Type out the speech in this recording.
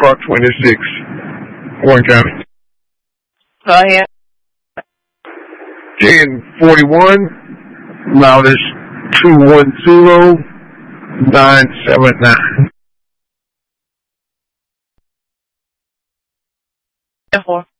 car 26, Warren County. Go ahead. 1041, loudest 210-979. 4.